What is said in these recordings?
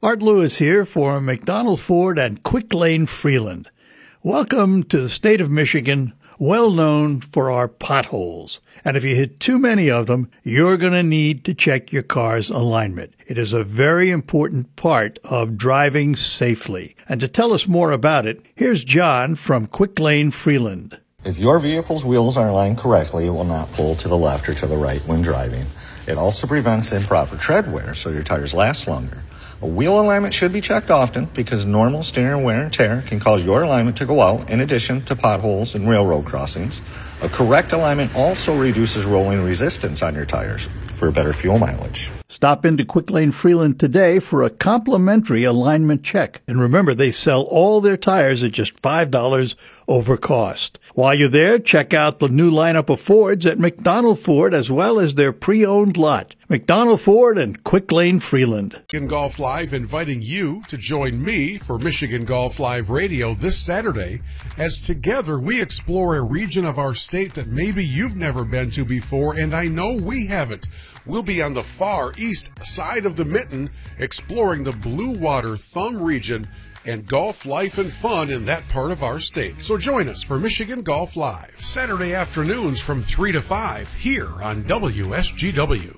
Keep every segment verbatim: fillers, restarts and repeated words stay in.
Art Lewis here for McDonald Ford and Quick Lane Freeland. Welcome to the state of Michigan, well known for our potholes. And if you hit too many of them, you're going to need to check your car's alignment. It is a very important part of driving safely. And to tell us more about it, here's John from Quick Lane Freeland. If your vehicle's wheels are aligned correctly, it will not pull to the left or to the right when driving. It also prevents improper tread wear, so your tires last longer. A wheel alignment should be checked often because normal steering wear and tear can cause your alignment to go out in addition to potholes and railroad crossings. A correct alignment also reduces rolling resistance on your tires for better fuel mileage. Stop into Quick Lane Freeland today for a complimentary alignment check. And remember, they sell all their tires at just five dollars over cost. While you're there, check out the new lineup of Fords at McDonald Ford as well as their pre-owned lot. McDonald Ford and Quick Lane Freeland. Michigan Golf Live inviting you to join me for Michigan Golf Live Radio this Saturday as together we explore a region of our state that maybe you've never been to before, and I know we haven't. We'll be on the far east side of the Mitten, exploring the Blue Water Thumb region and golf life and fun in that part of our state. So join us for Michigan Golf Live, Saturday afternoons from three to five, here on W S G W.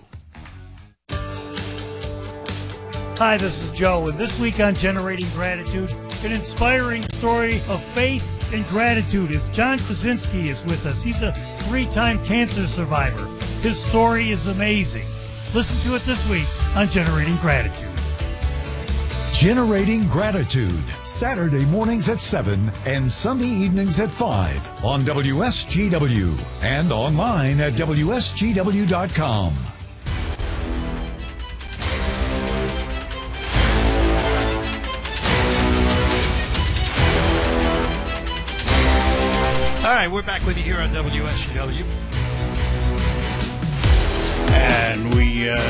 Hi, this is Joe, and this week on Generating Gratitude, an inspiring story of faith and gratitude as John Krasinski is with us. He's a three-time cancer survivor. His story is amazing. Listen to it this week on Generating Gratitude. Generating Gratitude, Saturday mornings at seven and Sunday evenings at five on W S G W and online at W S G W dot com. All right, we're back with you here on W S G W. And we uh,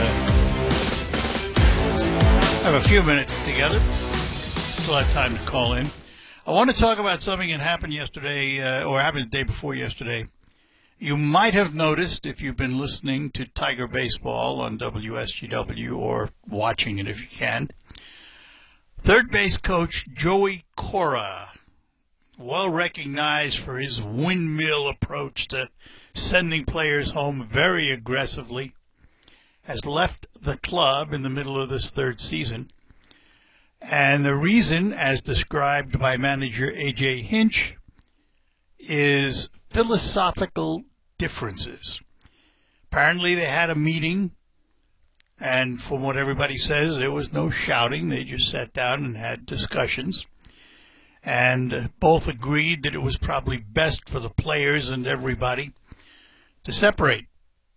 have a few minutes together. Still have time to call in. I want to talk about something that happened yesterday, uh, or happened the day before yesterday. You might have noticed if you've been listening to Tiger Baseball on W S G W or watching it if you can. Third base coach Joey Cora, well recognized for his windmill approach to sending players home very aggressively, has left the club in the middle of this third season. And the reason, as described by manager A J Hinch, is philosophical differences. Apparently they had a meeting, and from what everybody says, there was no shouting. They just sat down and had discussions. And both agreed that it was probably best for the players and everybody to separate.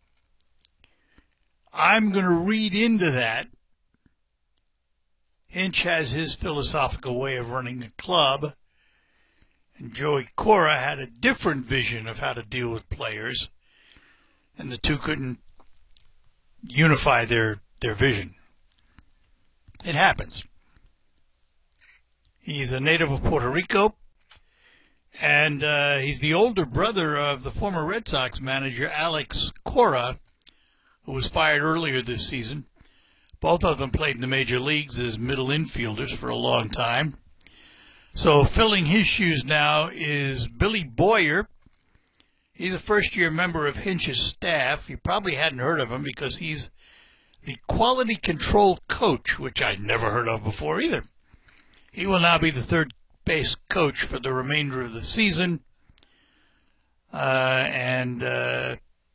I'm going to read into that. Hinch has his philosophical way of running the club, and Joey Cora had a different vision of how to deal with players, and the two couldn't unify their, their vision. It happens. He's a native of Puerto Rico, and uh, he's the older brother of the former Red Sox manager Alex Cora, who was fired earlier this season. Both of them played in the major leagues as middle infielders for a long time. So filling his shoes now is Billy Boyer. He's a first-year member of Hinch's staff. You probably hadn't heard of him because he's the quality control coach, which I'd never heard of before either. He will now be the third base coach for the remainder of the season. Uh, and uh,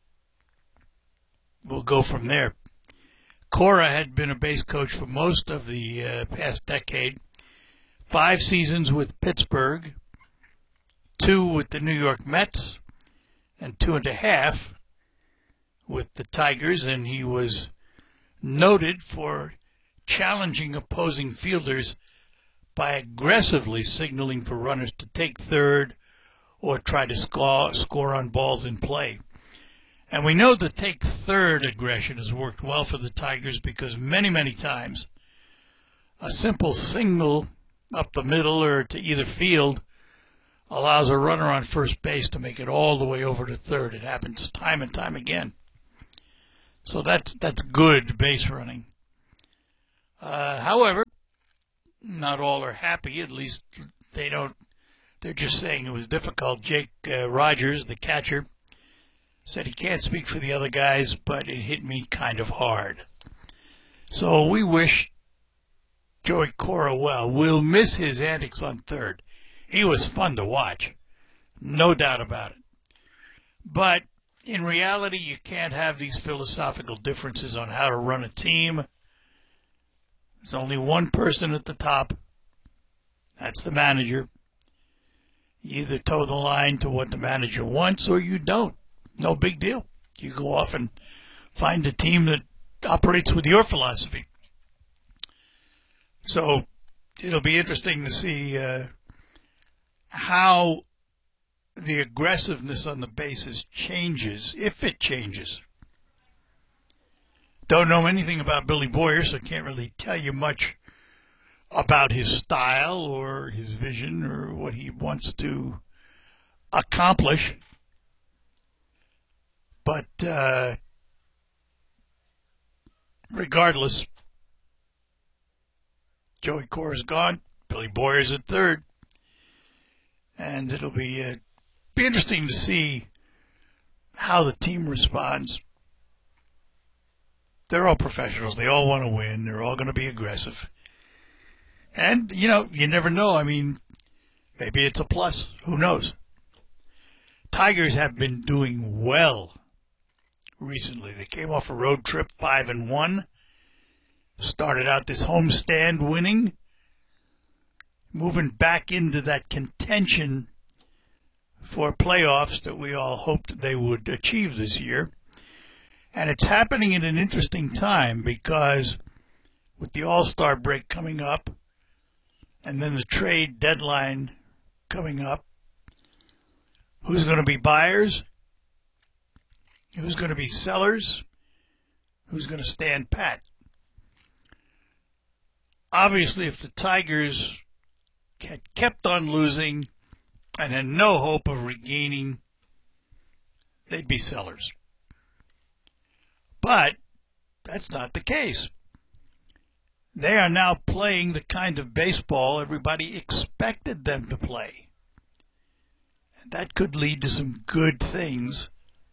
we'll go from there. Cora had been a base coach for most of the uh, past decade. Five seasons with Pittsburgh, two with the New York Mets, and two and a half with the Tigers. And he was noted for challenging opposing fielders by aggressively signaling for runners to take third or try to score, score on balls in play. And we know the take third aggression has worked well for the Tigers because many, many times a simple signal up the middle or to either field allows a runner on first base to make it all the way over to third. It happens time and time again. So that's that's good base running. Uh, however, not all are happy. At least they don't. They're just saying it was difficult. Jake uh, Rogers, the catcher, said he can't speak for the other guys, but it hit me kind of hard. So we wish Joey Cora well. We'll miss his antics on third. He was fun to watch, no doubt about it. But in reality, you can't have these philosophical differences on how to run a team. There's only one person at the top. That's the manager. You either toe the line to what the manager wants or you don't. No big deal. You go off and find a team that operates with your philosophy. So it'll be interesting to see uh, how the aggressiveness on the bases changes, if it changes. Don't know anything about Billy Boyer, so can't really tell you much about his style or his vision or what he wants to accomplish. But uh, regardless, Joey Cora's gone. Billy Boyer's at third. And it'll be, uh, be interesting to see how the team responds. They're all professionals. They all want to win. They're all going to be aggressive. And, you know, you never know. I mean, maybe it's a plus. Who knows? Tigers have been doing well recently. They came off a road trip five and one. Started out this homestand winning. Moving back into that contention for playoffs that we all hoped they would achieve this year. And it's happening at an interesting time because with the All-Star break coming up and then the trade deadline coming up, who's going to be buyers? Who's going to be sellers? Who's going to stand pat? Obviously, if the Tigers had kept on losing and had no hope of regaining, they'd be sellers. But that's not the case. They are now playing the kind of baseball everybody expected them to play. And that could lead to some good things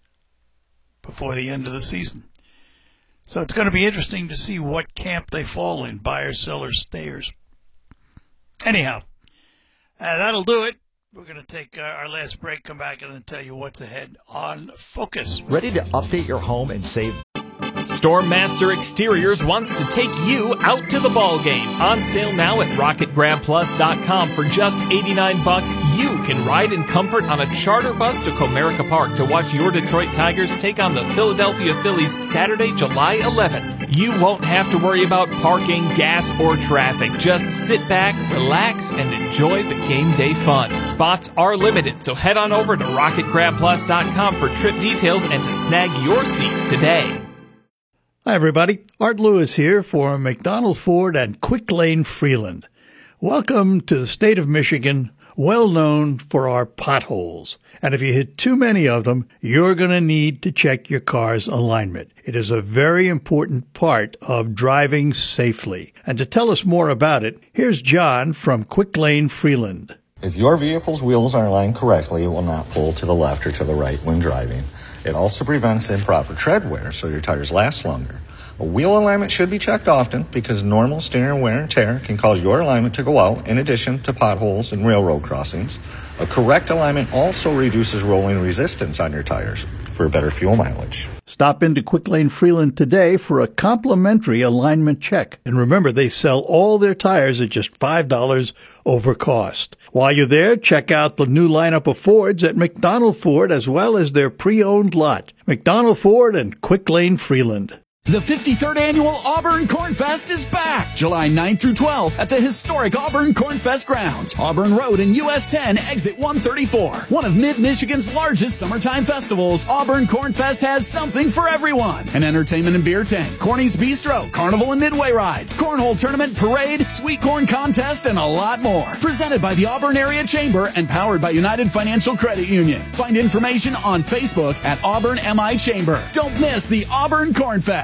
before the end of the season. So it's going to be interesting to see what camp they fall in, buyers, sellers, stayers. Anyhow, uh, that'll do it. We're going to take uh, our last break, come back, and then tell you what's ahead on Focus. Ready to update your home and save? Stormmaster Exteriors wants to take you out to the ball game. On sale now at rocket grab plus dot com for just eighty-nine bucks. You can ride in comfort on a charter bus to Comerica Park to watch your Detroit Tigers take on the Philadelphia Phillies Saturday, July eleventh. You won't have to worry about parking, gas, or traffic. Just sit back, relax, and enjoy the game day fun. Spots are limited, so head on over to rocket grab plus dot com for trip details and to snag your seat today. Hi, everybody. Art Lewis here for McDonald Ford and Quick Lane Freeland. Welcome to the state of Michigan, well known for our potholes. And if you hit too many of them, you're going to need to check your car's alignment. It is a very important part of driving safely. And to tell us more about it, here's John from Quick Lane Freeland. If your vehicle's wheels are aligned correctly, it will not pull to the left or to the right when driving. It also prevents improper tread wear, so your tires last longer. A wheel alignment should be checked often because normal steering wear and tear can cause your alignment to go out in addition to potholes and railroad crossings. A correct alignment also reduces rolling resistance on your tires for better fuel mileage. Stop into Quick Lane Freeland today for a complimentary alignment check. And remember, they sell all their tires at just five dollars over cost. While you're there, check out the new lineup of Fords at McDonald Ford as well as their pre-owned lot. McDonald Ford and Quick Lane Freeland. The fifty-third Annual Auburn Corn Fest is back, July ninth through twelfth at the historic Auburn Corn Fest grounds, Auburn Road and U S ten, exit one thirty-four. One of Mid-Michigan's largest summertime festivals, Auburn Corn Fest has something for everyone. An entertainment and beer tent, Corny's Bistro, carnival and midway rides, cornhole tournament, parade, sweet corn contest, and a lot more. Presented by the Auburn Area Chamber and powered by United Financial Credit Union. Find information on Facebook at Auburn M I Chamber. Don't miss the Auburn Corn Fest.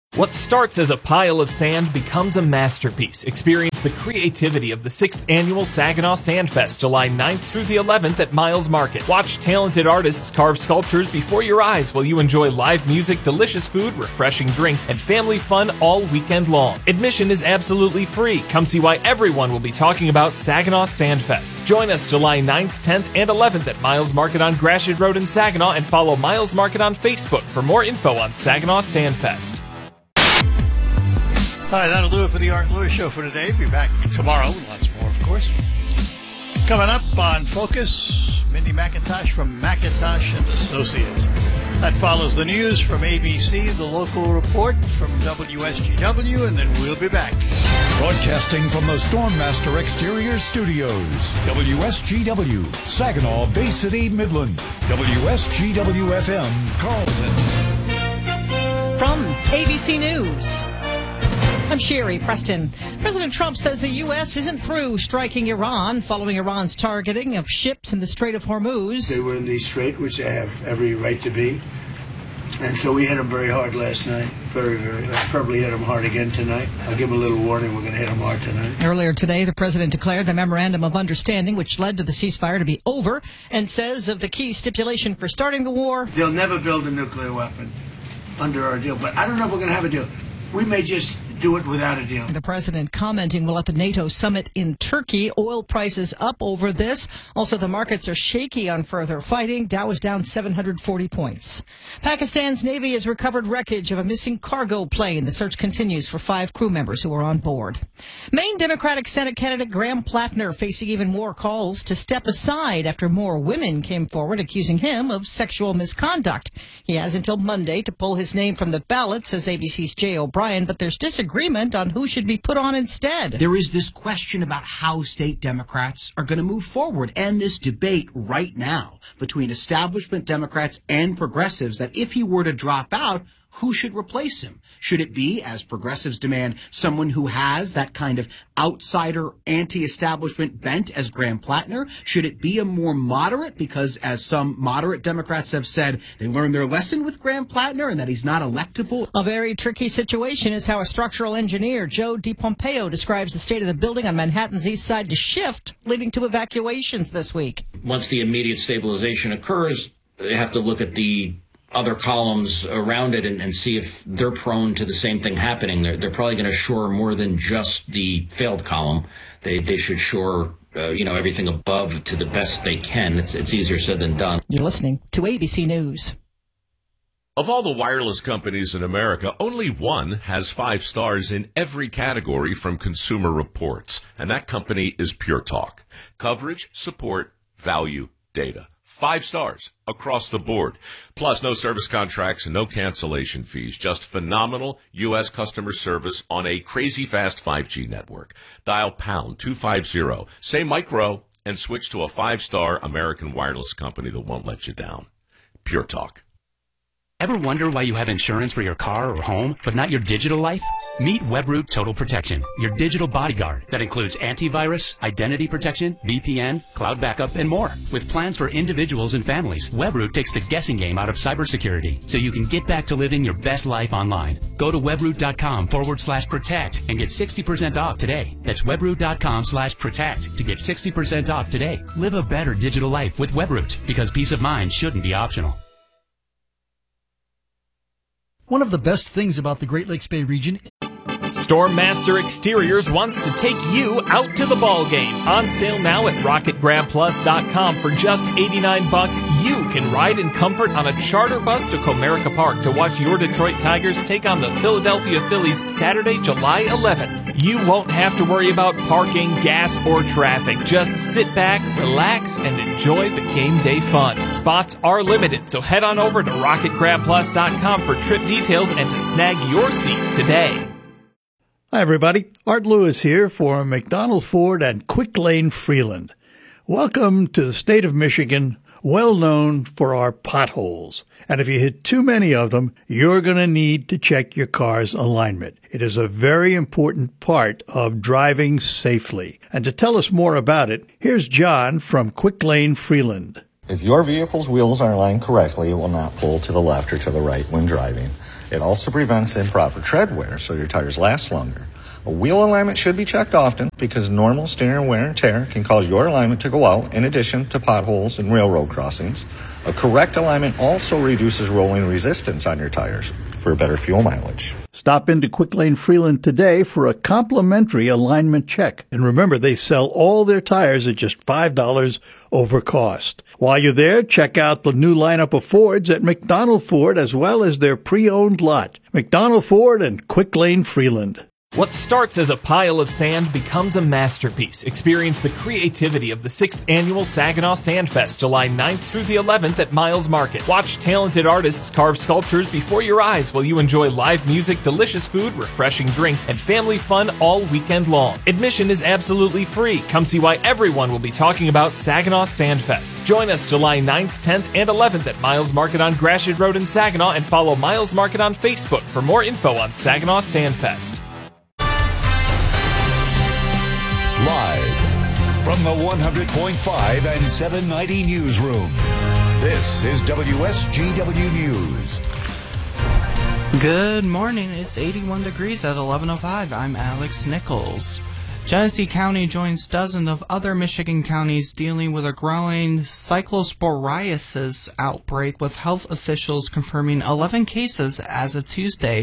What starts as a pile of sand becomes a masterpiece. Experience the creativity of the sixth Annual Saginaw Sandfest, July ninth through the eleventh at Miles Market. Watch talented artists carve sculptures before your eyes while you enjoy live music, delicious food, refreshing drinks, and family fun all weekend long. Admission is absolutely free. Come see why everyone will be talking about Saginaw Sandfest. Join us July ninth, tenth, and eleventh at Miles Market on Gratiot Road in Saginaw, and follow Miles Market on Facebook for more info on Saginaw Sandfest. All right, that'll do it for the Art Lewis Show for today. Be back tomorrow with lots more, of course. Coming up on Focus, Mindy McIntosh from McIntosh and Associates. That follows the news from A B C, the local report from W S G W, and then we'll be back. Broadcasting from the Stormmaster Exterior Studios, W S G W, Saginaw, Bay City, Midland, W S G W F M, Carlton. From A B C News, I'm Sherry Preston. President Trump says the U S isn't through striking Iran following Iran's targeting of ships in the Strait of Hormuz. They were in the strait, which they have every right to be. And so we hit them very hard last night. Very, very hard. Probably hit them hard again tonight. I'll give them a little warning. We're going to hit them hard tonight. Earlier today, the president declared the memorandum of understanding, which led to the ceasefire, to be over, and says of the key stipulation for starting the war, they'll never build a nuclear weapon under our deal. But I don't know if we're going to have a deal. We may just do it without a deal. The president commenting while at the NATO summit in Turkey. Oil prices up over this. Also, the markets are shaky on further fighting. Dow is down seven hundred forty points. Pakistan's Navy has recovered wreckage of a missing cargo plane. The search continues for five crew members who were on board. Maine Democratic Senate candidate Graham Plattner facing even more calls to step aside after more women came forward accusing him of sexual misconduct. He has until Monday to pull his name from the ballot, says A B C's Jay O'Brien, but there's disagreement on who should be put on instead. There is this question about how state Democrats are going to move forward, and this debate right now between establishment Democrats and progressives that if he were to drop out, who should replace him? Should it be, as progressives demand, someone who has that kind of outsider anti-establishment bent as Graham Plattner? Should it be a more moderate, because as some moderate Democrats have said, they learned their lesson with Graham Plattner and that he's not electable? A very tricky situation is how a structural engineer, Joe DiPompeo, describes the state of the building on Manhattan's east side to shift, leading to evacuations this week. Once the immediate stabilization occurs, they have to look at the other columns around it and, and see if they're prone to the same thing happening. They're, they're probably going to shore more than just the failed column. They they should shore, uh, you know, everything above to the best they can. It's, it's easier said than done. You're listening to A B C News. Of all the wireless companies in America, only one has five stars in every category from Consumer Reports, and that company is Pure Talk. Coverage, support, value, data. Five stars across the board. Plus, no service contracts and no cancellation fees. Just phenomenal U S customer service on a crazy fast five G network. Dial pound two fifty, say micro, and switch to a five-star American wireless company that won't let you down. Pure Talk. Ever wonder why you have insurance for your car or home, but not your digital life? Meet Webroot Total Protection, your digital bodyguard that includes antivirus, identity protection, V P N, cloud backup, and more. With plans for individuals and families, Webroot takes the guessing game out of cybersecurity so you can get back to living your best life online. Go to webroot.com forward slash protect and get sixty percent off today. That's webroot.com slash protect to get sixty percent off today. Live a better digital life with Webroot, because peace of mind shouldn't be optional. One of the best things about the Great Lakes Bay region, Stormmaster Exteriors wants to take you out to the ball game. On sale now at rocket grab plus dot com. For just eighty-nine bucks, you can ride in comfort on a charter bus to Comerica Park to watch your Detroit Tigers take on the Philadelphia Phillies Saturday, July eleventh. You won't have to worry about parking, gas, or traffic. Just sit back, relax, and enjoy the game day fun. Spots are limited, so head on over to rocket grab plus dot com for trip details and to snag your seat today. Hi, everybody. Art Lewis here for McDonald Ford and Quick Lane Freeland. Welcome to the state of Michigan, well known for our potholes. And if you hit too many of them, you're going to need to check your car's alignment. It is a very important part of driving safely. And to tell us more about it, here's John from Quick Lane Freeland. If your vehicle's wheels are aligned correctly, it will not pull to the left or to the right when driving. It also prevents improper tread wear, so your tires last longer. A wheel alignment should be checked often because normal steering wear and tear can cause your alignment to go out in addition to potholes and railroad crossings. A correct alignment also reduces rolling resistance on your tires for better fuel mileage. Stop into Quick Lane Freeland today for a complimentary alignment check. And remember, they sell all their tires at just five dollars over cost. While you're there, check out the new lineup of Fords at McDonald Ford as well as their pre-owned lot. McDonald Ford and Quick Lane Freeland. What starts as a pile of sand becomes a masterpiece. Experience the creativity of the sixth Annual Saginaw Sandfest, July ninth through the eleventh at Miles Market. Watch talented artists carve sculptures before your eyes while you enjoy live music, delicious food, refreshing drinks, and family fun all weekend long. Admission is absolutely free. Come see why everyone will be talking about Saginaw Sandfest. Join us July ninth, tenth, and eleventh at Miles Market on Gratiot Road in Saginaw, and follow Miles Market on Facebook for more info on Saginaw Sandfest. Live from the one hundred point five and seven ninety newsroom, this is W S G W News. Good morning. It's eighty-one degrees at eleven oh five. I'm Alex Nichols. Genesee County joins dozens of other Michigan counties dealing with a growing cyclosporiasis outbreak, with health officials confirming eleven cases as of Tuesday.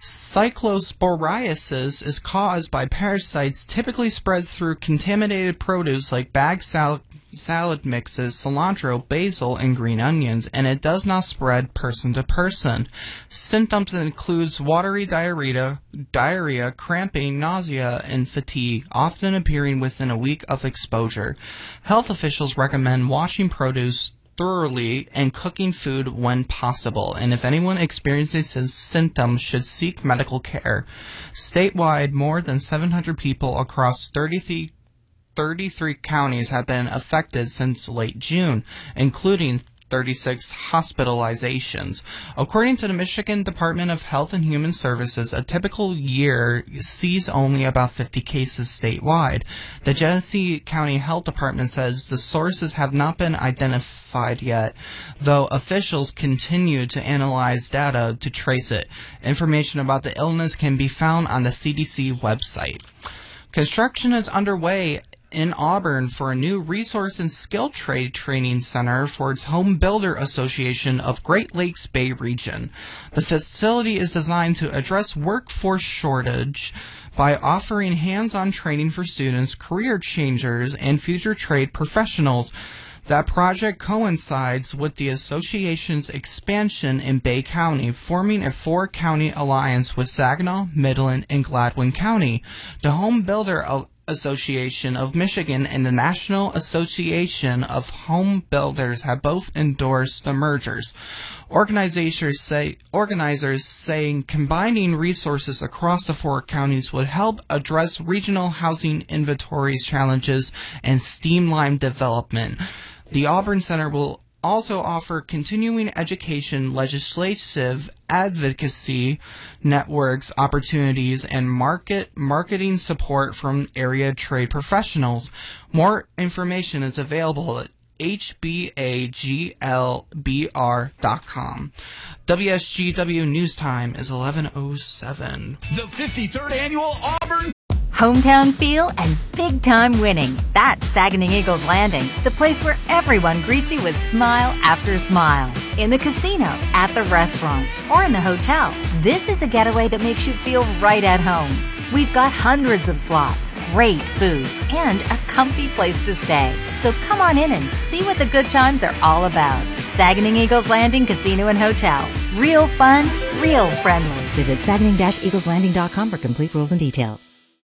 Cyclosporiasis is caused by parasites typically spread through contaminated produce like bagged salad, salad mixes, cilantro, basil, and green onions, and it does not spread person to person. Symptoms include watery diarrhea, diarrhea, cramping, nausea, and fatigue, often appearing within a week of exposure. Health officials recommend washing produce thoroughly and cooking food when possible, and if anyone experiences symptoms should seek medical care. Statewide, more than seven hundred people across thirty-three, thirty-three counties have been affected since late June, including thirty-six hospitalizations. According to the Michigan Department of Health and Human Services, a typical year sees only about fifty cases statewide. The Genesee County Health Department says the sources have not been identified yet, though officials continue to analyze data to trace it. Information about the illness can be found on the C D C website. Construction is underway in Auburn for a new resource and skill trade training center for its Home Builder Association of Great Lakes Bay Region. The facility is designed to address workforce shortage by offering hands-on training for students, career changers, and future trade professionals. That project coincides with the association's expansion in Bay County, forming a four-county alliance with Saginaw, Midland, and Gladwin County. The Home Builder Association of Michigan and the National Association of Home Builders have both endorsed the mergers. Organizers say organizers saying combining resources across the four counties would help address regional housing inventories challenges and streamline development. The Auburn Center will also offer continuing education, legislative advocacy networks opportunities, and market marketing support from area trade professionals. More information is available at H B A G L B R dot com. W S G W News Time is eleven oh seven. The fifty-third Annual Auburn Hometown feel and big-time winning. That's Saginaw Eagles Landing, the place where everyone greets you with smile after smile. In the casino, at the restaurants, or in the hotel, this is a getaway that makes you feel right at home. We've got hundreds of slots, great food, and a comfy place to stay. So come on in and see what the good times are all about. Saginaw Eagles Landing Casino and Hotel. Real fun, real friendly. Visit Saginaw Eagles Landing dot com for complete rules and details.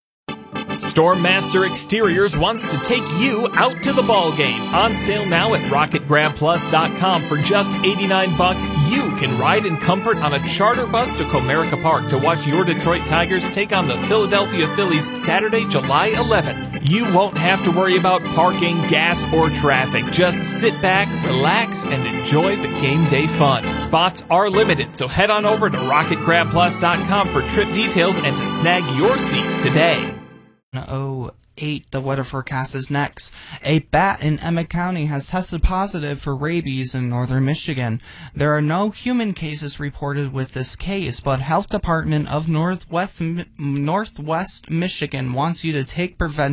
Stormmaster Exteriors wants to take you out to the ball game. On sale now at Rocket Grab Plus dot com for just eighty-nine bucks. You can ride in comfort on a charter bus to Comerica Park to watch your Detroit Tigers take on the Philadelphia Phillies Saturday, July eleventh. You won't have to worry about parking, gas, or traffic. Just sit back, relax, and enjoy the game day fun. Spots are limited, so head on over to Rocket Grab Plus dot com for trip details and to snag your seat today. oh eight. The weather forecast is next. A bat in Emmett County has tested positive for rabies in northern Michigan. There are no human cases reported with this case, but Health Department of Northwest Northwest Michigan wants you to take preventive